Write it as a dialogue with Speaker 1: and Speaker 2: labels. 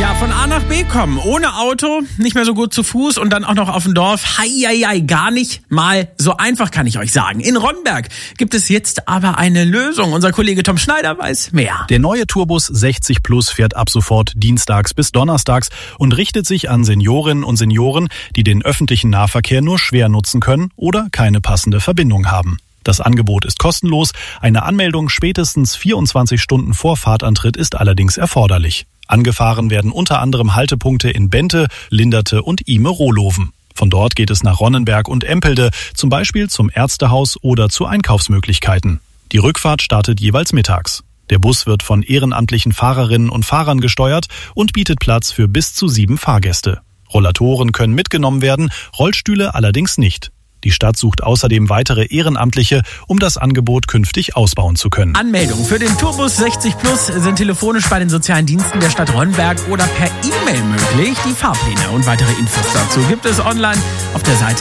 Speaker 1: Ja, von A nach B kommen, ohne Auto, nicht mehr so gut zu Fuß und dann auch noch auf dem Dorf. Heieiei, gar nicht mal so einfach, kann ich euch sagen. In Ronnenberg gibt es jetzt aber eine Lösung. Unser Kollege Tom Schneider weiß mehr.
Speaker 2: Der neue Tourbus 60 Plus fährt ab sofort dienstags bis donnerstags und richtet sich an Seniorinnen und Senioren, die den öffentlichen Nahverkehr nur schwer nutzen können oder keine passende Verbindung haben. Das Angebot ist kostenlos. Eine Anmeldung spätestens 24 Stunden vor Fahrtantritt ist allerdings erforderlich. Angefahren werden unter anderem Haltepunkte in Bente, Linderte und Ime-Rohloven. Von dort geht es nach Ronnenberg und Empelde, zum Beispiel zum Ärztehaus oder zu Einkaufsmöglichkeiten. Die Rückfahrt startet jeweils mittags. Der Bus wird von ehrenamtlichen Fahrerinnen und Fahrern gesteuert und bietet Platz für bis zu 7 Fahrgäste. Rollatoren können mitgenommen werden, Rollstühle allerdings nicht. Die Stadt sucht außerdem weitere Ehrenamtliche, um das Angebot künftig ausbauen zu können.
Speaker 1: Anmeldungen für den Tourbus 60 Plus sind telefonisch bei den sozialen Diensten der Stadt Ronnenberg oder per E-Mail möglich. Die Fahrpläne und weitere Infos dazu gibt es online auf der Seite